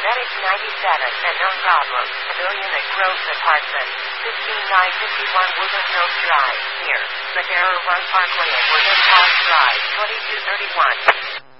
Medic 97 and no problem. Pavilion at Groves Apartment, 15951 Woodland Hills Drive, near Madera Run Parkway and Woodland Pass Drive, 2231.